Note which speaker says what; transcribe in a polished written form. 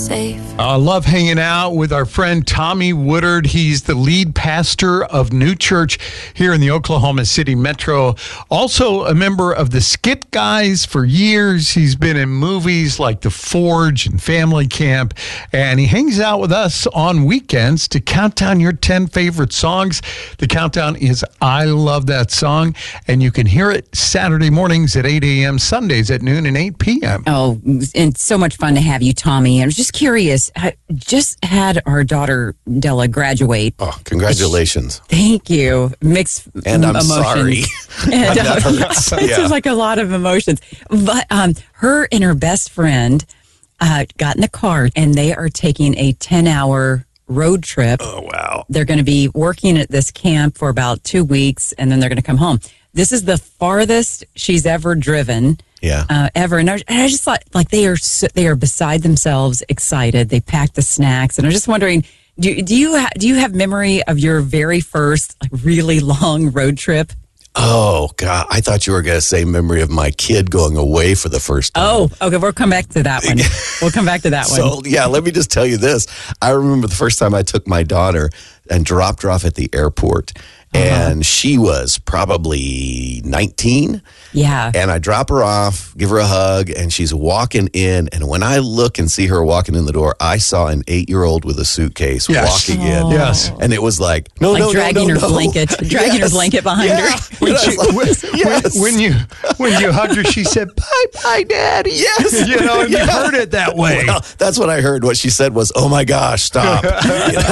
Speaker 1: safe.
Speaker 2: I love hanging out with our friend Tommy Woodard. He's the lead pastor of New Church here in the Oklahoma City Metro. Also a member of the Skit Guys for years. He's been in movies like The Forge and Family Camp. And he hangs out with us on weekends to count down your 10 favorite songs. The countdown is I Love That Song. And you can hear it Saturday mornings at 8 a.m., Sundays at noon and 8 p.m.
Speaker 3: Oh, and so much fun to have you, Tommy. I was just curious. I just had our daughter, Della, graduate.
Speaker 4: Oh, congratulations.
Speaker 3: Thank you. Mixed
Speaker 4: And I'm
Speaker 3: emotions.
Speaker 4: sorry.
Speaker 3: And,
Speaker 4: That hurts.
Speaker 3: It
Speaker 4: Yeah.
Speaker 3: seems like a lot of emotions. But her and her best friend got in the car, and they are taking a 10-hour road trip.
Speaker 4: Oh, wow.
Speaker 3: They're going to be working at this camp for about 2 weeks, and then they're going to come home. This is the farthest she's ever driven.
Speaker 4: Yeah.
Speaker 3: Ever. And I just thought, like, they are beside themselves, excited. They packed the snacks, and I'm just wondering, do you have memory of your very first really long road trip?
Speaker 4: Oh, God. I thought you were going to say memory of my kid going away for the first time.
Speaker 3: Oh, okay. We'll come back to that one. We'll come back to that one.
Speaker 4: So, yeah, let me just tell you this. I remember the first time I took my daughter and dropped her off at the airport. And she was probably 19.
Speaker 3: Yeah.
Speaker 4: And I drop her off, give her a hug, and she's walking in. And when I look and see her walking in the door, I saw an 8-year-old with a suitcase walking in.
Speaker 2: Yes.
Speaker 4: And it was like,
Speaker 3: dragging her blanket, dragging her blanket behind her.
Speaker 2: When you hugged her, she said, "Bye, Daddy."
Speaker 4: Yes.
Speaker 2: And you heard it that way.
Speaker 4: Well, that's what I heard. What she said was, "Oh my gosh, stop."